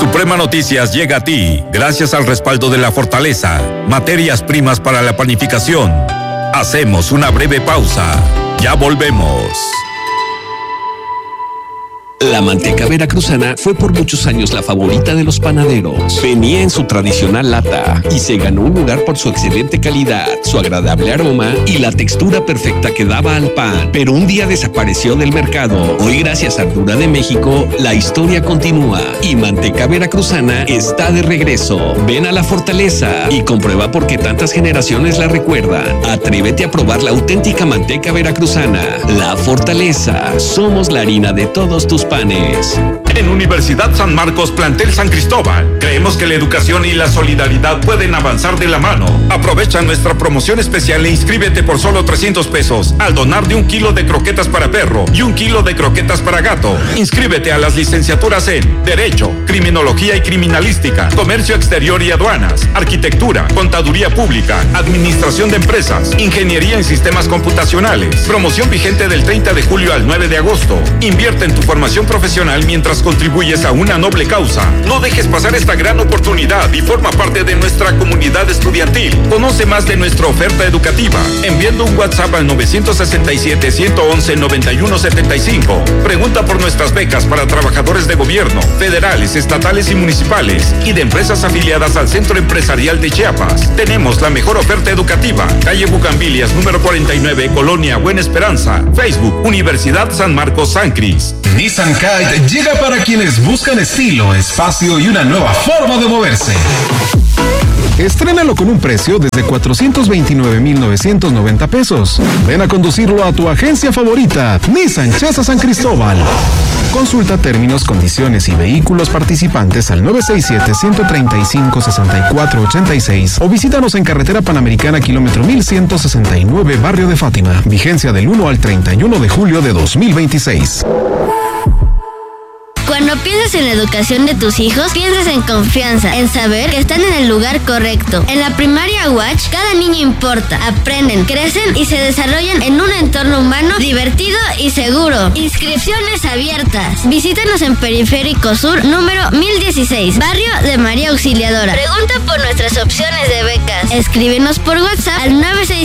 Suprema Noticias llega a ti gracias al respaldo de La Fortaleza, materias primas para la panificación. Hacemos una breve pausa. Ya volvemos. La manteca veracruzana fue por muchos años la favorita de los panaderos. Venía en su tradicional lata y se ganó un lugar por su excelente calidad, su agradable aroma y la textura perfecta que daba al pan. Pero un día desapareció del mercado. Hoy, gracias a Ardura de México, la historia continúa y manteca veracruzana está de regreso. Ven a La Fortaleza y comprueba por qué tantas generaciones la recuerdan. Atrévete a probar la auténtica manteca veracruzana. La Fortaleza. Somos la harina de todos tus panes. En Universidad San Marcos, plantel San Cristóbal, creemos que la educación y la solidaridad pueden avanzar de la mano. Aprovecha nuestra promoción especial e inscríbete por solo 300 pesos al donar de 1 kilo de croquetas para perro y 1 kilo de croquetas para gato. Inscríbete a las licenciaturas en Derecho, Criminología y Criminalística, Comercio Exterior y Aduanas, Arquitectura, Contaduría Pública, Administración de Empresas, Ingeniería en Sistemas Computacionales. Promoción vigente del 30 de julio al 9 de agosto. Invierte en tu formación profesional mientras contribuyes a una noble causa. No dejes pasar esta gran oportunidad y forma parte de nuestra comunidad estudiantil. Conoce más de nuestra oferta educativa enviando un WhatsApp al 967-111-9175. Pregunta por nuestras becas para trabajadores de gobierno, federales, estatales y municipales y de empresas afiliadas al Centro Empresarial de Chiapas. Tenemos la mejor oferta educativa. Calle Bugambilias, número 49, Colonia Buena Esperanza. Facebook, Universidad San Marcos San Cris. Nissan Kite llega para quienes buscan estilo, espacio y una nueva forma de moverse. Estrénalo con un precio desde 429,990 pesos. Ven a conducirlo a tu agencia favorita, Nissan Chesa San Cristóbal. Consulta términos, condiciones y vehículos participantes al 967-135-6486 o visítanos en Carretera Panamericana, kilómetro 1169, Barrio de Fátima. Vigencia del 1 al 31 de julio de 2026. Cuando piensas en la educación de tus hijos, piensas en confianza, en saber que están en el lugar correcto. En la primaria Watch, cada niño importa. Aprenden, crecen y se desarrollan en un entorno humano divertido y seguro. Inscripciones abiertas. Visítanos en Periférico Sur, número 1016, Barrio de María Auxiliadora. Pregunta por nuestras opciones de becas. Escríbenos por WhatsApp al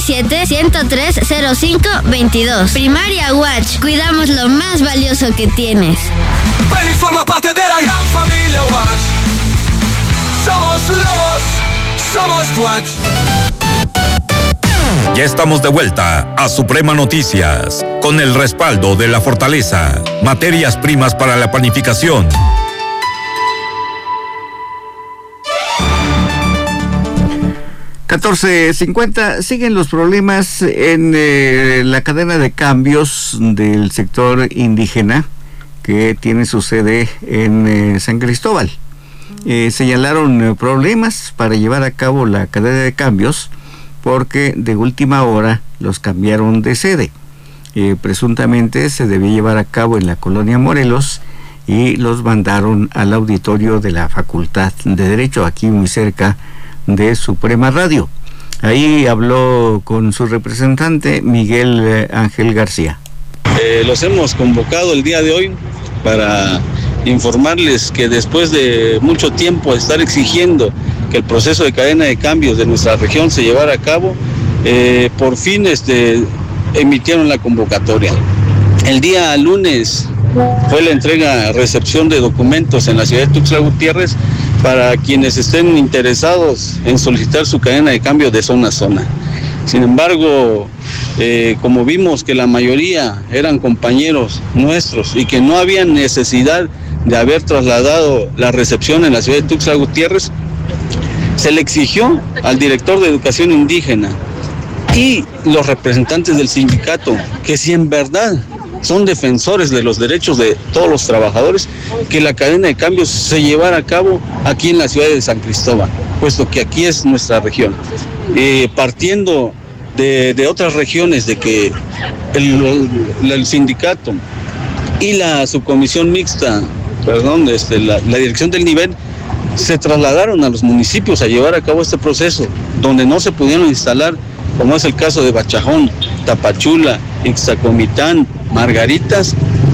967-103-0522. Primaria Watch. Cuidamos lo más valioso que tienes. Ven y forma parte de la gran familia Watch. Somos lobos, somos Watch. Ya estamos de vuelta a Suprema Noticias con el respaldo de La Fortaleza, materias primas para la panificación. $14.50. Siguen los problemas en la cadena de cambios del sector indígena que tiene su sede en San Cristóbal. Señalaron problemas para llevar a cabo la cadena de cambios porque de última hora los cambiaron de sede. Presuntamente se debía llevar a cabo en la colonia Morelos y los mandaron al auditorio de la Facultad de Derecho, aquí muy cerca de Suprema Radio. Ahí habló con su representante, Miguel Ángel García. Los hemos convocado el día de hoy para informarles que después de mucho tiempo de estar exigiendo que el proceso de cadena de cambios de nuestra región se llevara a cabo, por fin emitieron la convocatoria. El día lunes fue la recepción de documentos en la ciudad de Tuxtla Gutiérrez para quienes estén interesados en solicitar su cadena de cambio de zona a zona. Sin embargo, como vimos que la mayoría eran compañeros nuestros y que no había necesidad de haber trasladado la recepción en la ciudad de Tuxtla Gutiérrez, se le exigió al director de Educación Indígena y los representantes del sindicato que si en verdad son defensores de los derechos de todos los trabajadores, que la cadena de cambios se llevara a cabo aquí en la ciudad de San Cristóbal, puesto que aquí es nuestra región. Partiendo de otras regiones, de que el sindicato y la subcomisión mixta, la dirección del nivel, se trasladaron a los municipios a llevar a cabo este proceso, donde no se pudieron instalar, como es el caso de Bachajón, Tapachula, Ixtacomitán, Margaritas.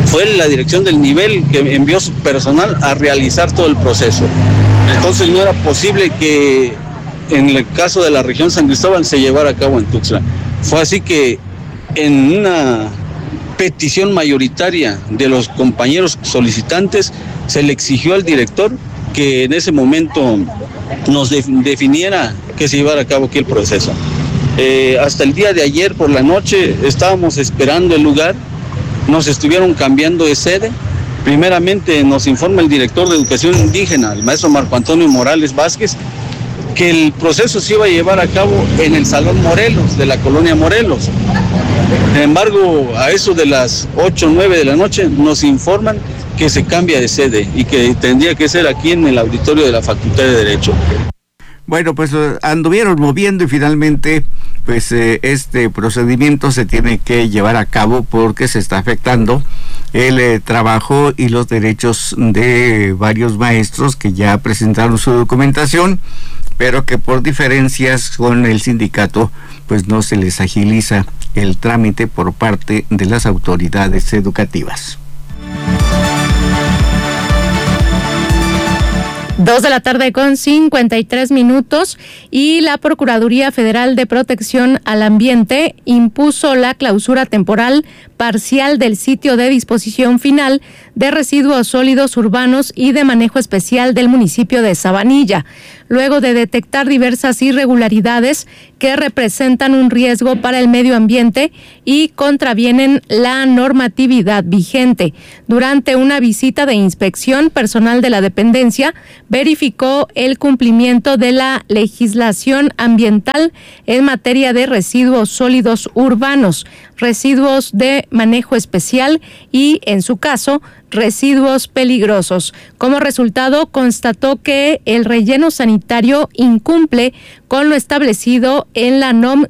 fue la dirección del nivel que envió su personal a realizar todo el proceso. Entonces no era posible que en el caso de la región San Cristóbal se llevara a cabo en Tuxtla. Fue así que en una petición mayoritaria de los compañeros solicitantes se le exigió al director que en ese momento nos definiera que se llevara a cabo aquí el proceso. Hasta el día de ayer por la noche estábamos esperando el lugar, nos estuvieron cambiando de sede. Primeramente nos informa el director de Educación Indígena, el maestro Marco Antonio Morales Vázquez, que el proceso se iba a llevar a cabo en el Salón Morelos, de la colonia Morelos. Sin embargo, a eso de las 8 o 9 de la noche nos informan que se cambia de sede y que tendría que ser aquí en el auditorio de la Facultad de Derecho. Bueno, pues anduvieron moviendo y finalmente pues este procedimiento se tiene que llevar a cabo porque se está afectando el trabajo y los derechos de varios maestros que ya presentaron su documentación, pero que por diferencias con el sindicato pues no se les agiliza el trámite por parte de las autoridades educativas. 2:53 p.m. y la Procuraduría Federal de Protección al Ambiente impuso la clausura temporal parcial del sitio de disposición final de residuos sólidos urbanos y de manejo especial del municipio de Sabanilla, luego de detectar diversas irregularidades que representan un riesgo para el medio ambiente y contravienen la normatividad vigente. Durante una visita de inspección, personal de la dependencia verificó el cumplimiento de la legislación ambiental en materia de residuos sólidos urbanos, residuos de manejo especial y, en su caso, residuos peligrosos. Como resultado, constató que el relleno sanitario incumple con lo establecido en la NOM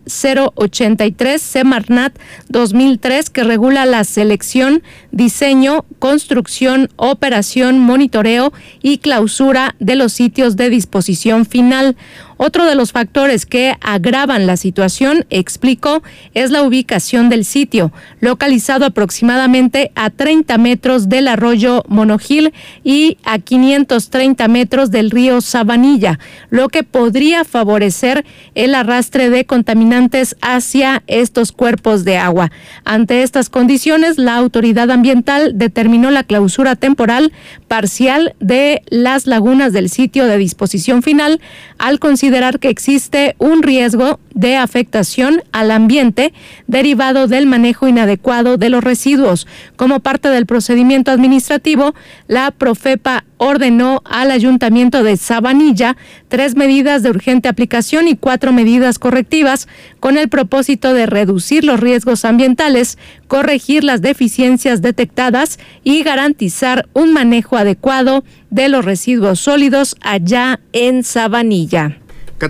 083 Semarnat 2003, que regula la selección, diseño, construcción, operación, monitoreo y clausura de los sitios de disposición final. Otro de los factores que agravan la situación, explicó, es la ubicación del sitio, localizado aproximadamente a 30 metros del arroyo Monojil y a 530 metros del río Sabanilla, lo que podría favorecer el arrastre de contaminantes hacia estos cuerpos de agua. Ante estas condiciones, la autoridad ambiental determinó la clausura temporal parcial de las lagunas del sitio de disposición final, al considerar que existe un riesgo de afectación al ambiente derivado del manejo inadecuado de los residuos. Como parte del procedimiento administrativo, la Profepa ordenó al Ayuntamiento de Sabanilla 3 medidas de urgente aplicación y 4 medidas correctivas con el propósito de reducir los riesgos ambientales, corregir las deficiencias detectadas y garantizar un manejo adecuado de los residuos sólidos allá en Sabanilla.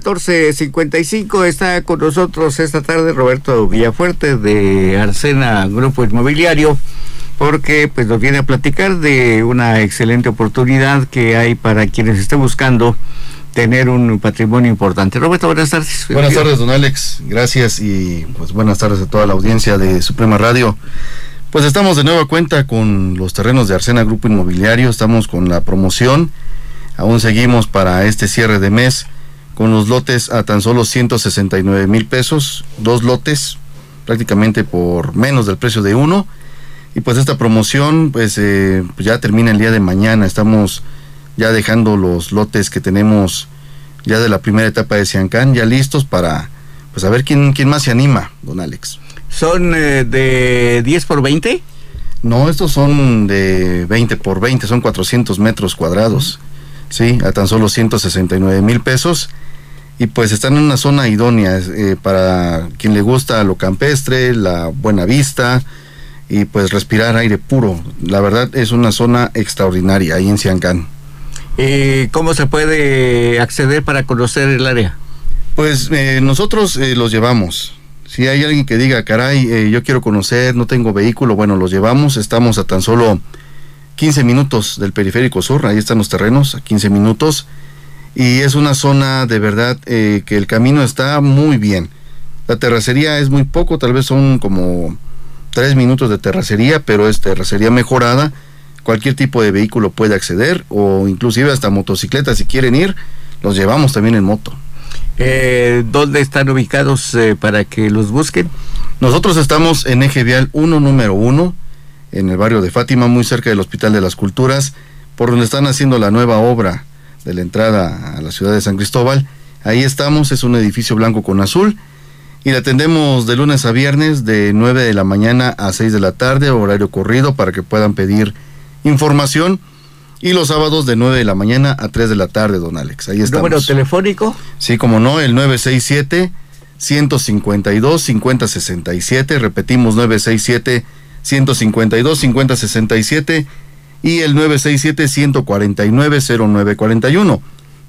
14:55, está con nosotros esta tarde Roberto Villafuerte de Arsena Grupo Inmobiliario, porque pues nos viene a platicar de una excelente oportunidad que hay para quienes estén buscando tener un patrimonio importante. Roberto, buenas tardes. Buenas tardes, don Alex, gracias, y pues buenas tardes a toda la audiencia de Suprema Radio. Pues estamos de nueva cuenta con los terrenos de Arsena Grupo Inmobiliario, estamos con la promoción, aún seguimos para este cierre de mes con los lotes a tan solo 169,000 pesos, 2 lotes prácticamente por menos del precio de uno. Y pues esta promoción pues ya termina el día de mañana. Estamos ya dejando los lotes que tenemos ya de la primera etapa de Ciancán ya listos para pues a ver quién más se anima, don Alex. ¿Son de 10 por 20? No, estos son de 20 por 20, son 400 metros cuadrados, sí, a tan solo 169,000 pesos. Y pues están en una zona idónea para quien le gusta lo campestre, la buena vista y pues respirar aire puro. La verdad es una zona extraordinaria ahí en Ciancán. ¿Cómo se puede acceder para conocer el área? Pues nosotros los llevamos. Si hay alguien que diga, caray, yo quiero conocer, no tengo vehículo, bueno, los llevamos. Estamos a tan solo 15 minutos del Periférico Sur, ahí están los terrenos, a 15 minutos. Y es una zona de verdad que el camino está muy bien. La terracería es muy poco, tal vez son como 3 minutos de terracería, pero es terracería mejorada. Cualquier tipo de vehículo puede acceder, o inclusive hasta motocicletas, si quieren ir, los llevamos también en moto. ¿Dónde están ubicados para que los busquen? Nosotros estamos en Eje Vial 1, número 1, en el barrio de Fátima, muy cerca del Hospital de las Culturas, por donde están haciendo la nueva obra de la entrada a la ciudad de San Cristóbal. Ahí estamos, es un edificio blanco con azul, y le atendemos de lunes a viernes de 9 de la mañana a 6 de la tarde, horario corrido, para que puedan pedir información, y los sábados de 9 de la mañana a 3 de la tarde, don Alex. Ahí estamos. ¿Número telefónico? Sí, como no, el 967-152-5067, repetimos, 967-152-5067, y el 967-149-0941.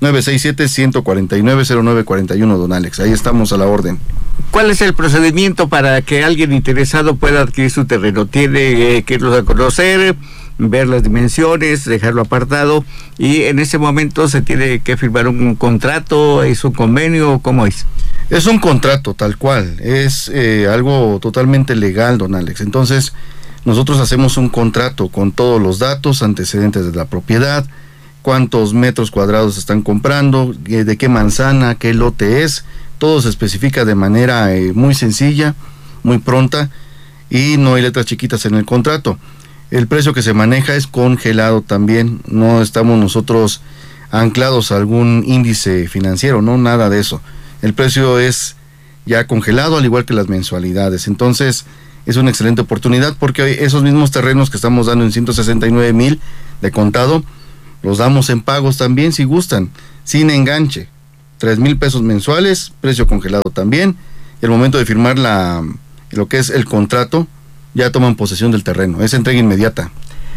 967-149-0941, don Alex. Ahí estamos a la orden. ¿Cuál es el procedimiento para que alguien interesado pueda adquirir su terreno? ¿Tiene que irlos a conocer, ver las dimensiones, dejarlo apartado, y en ese momento se tiene que firmar un contrato, es un convenio, ¿cómo es? Es un contrato tal cual, es algo totalmente legal, don Alex. Entonces nosotros hacemos un contrato con todos los datos, antecedentes de la propiedad, cuántos metros cuadrados están comprando, de qué manzana, qué lote es, todo se especifica de manera muy sencilla, muy pronta, y no hay letras chiquitas en el contrato. El precio que se maneja es congelado también, no estamos nosotros anclados a algún índice financiero, no, nada de eso. El precio es ya congelado, al igual que las mensualidades. Entonces es una excelente oportunidad, porque esos mismos terrenos que estamos dando en 169,000 de contado, los damos en pagos también si gustan, sin enganche. 3,000 pesos mensuales, precio congelado también. Y al momento de firmar lo que es el contrato, ya toman posesión del terreno, es entrega inmediata.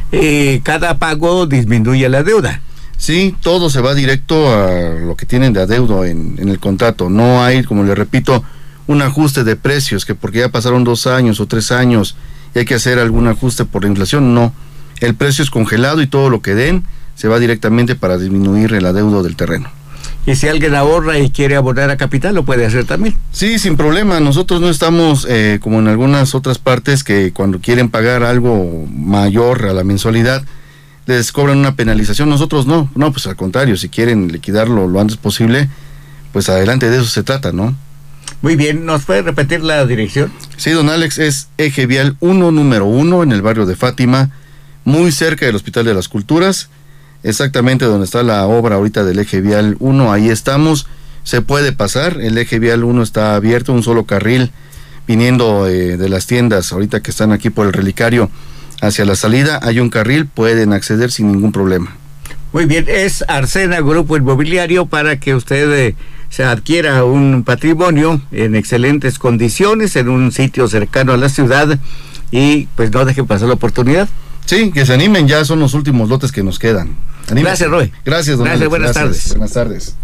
Cada pago disminuye la deuda. Sí, todo se va directo a lo que tienen de adeudo en el contrato. No hay, como le repito, un ajuste de precios, que porque ya pasaron 2 años o 3 años y hay que hacer algún ajuste por la inflación. No, el precio es congelado y todo lo que den se va directamente para disminuir el adeudo del terreno. Y si alguien ahorra y quiere abonar a capital, lo puede hacer también. Sí, sin problema. Nosotros no estamos como en algunas otras partes, que cuando quieren pagar algo mayor a la mensualidad les cobran una penalización. Nosotros no, pues al contrario, si quieren liquidarlo lo antes posible, pues adelante, de eso se trata, ¿no? Muy bien, ¿nos puede repetir la dirección? Sí, don Alex, es Eje Vial 1, número 1, en el barrio de Fátima, muy cerca del Hospital de las Culturas, exactamente donde está la obra ahorita del Eje Vial 1, ahí estamos. Se puede pasar, el Eje Vial 1 está abierto, un solo carril viniendo de las tiendas ahorita que están aquí por el Relicario hacia la salida, hay un carril, pueden acceder sin ningún problema. Muy bien, es Arsena Grupo Inmobiliario para que usted se adquiera un patrimonio en excelentes condiciones, en un sitio cercano a la ciudad, y pues no dejen pasar la oportunidad. Sí, que se animen, ya son los últimos lotes que nos quedan. Anímense. Gracias, Roy. Gracias, don Alex. Buenas tardes. Buenas tardes.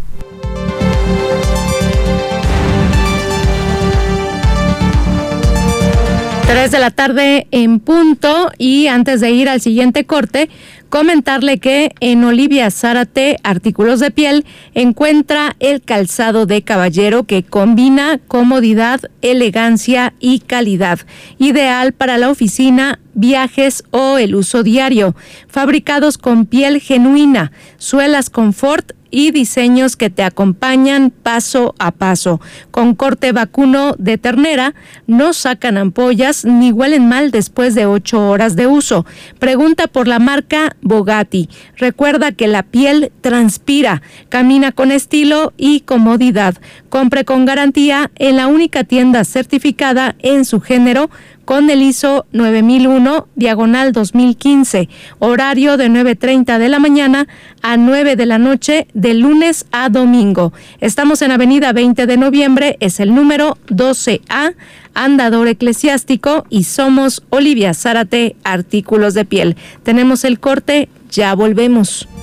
Tres de la tarde en punto, y antes de ir al siguiente corte, comentarle que en Olivia Zárate Artículos de Piel encuentra el calzado de caballero que combina comodidad, elegancia y calidad, ideal para la oficina, viajes o el uso diario, fabricados con piel genuina, suelas confort y diseños que te acompañan paso a paso. Con corte vacuno de ternera, no sacan ampollas ni huelen mal después de 8 horas de uso. Pregunta por la marca Bogatti. Recuerda que la piel transpira, camina con estilo y comodidad. Compre con garantía en la única tienda certificada en su género con el ISO 9001/2015, horario de 9:30 de la mañana a 9 de la noche, de lunes a domingo. Estamos en Avenida 20 de Noviembre, es el número 12A, Andador Eclesiástico, y somos Olivia Zárate Artículos de Piel. Tenemos el corte, ya volvemos.